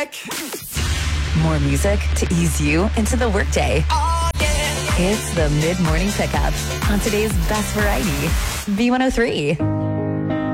back. More music to ease you into the workday. Oh, yeah. It's the Mid-Morning Pickup on today's best variety, B103.